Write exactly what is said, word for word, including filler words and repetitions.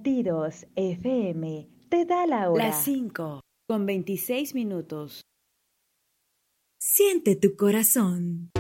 Latidos F M te da la hora. Las cinco con veintiséis minutos. Siente tu corazón.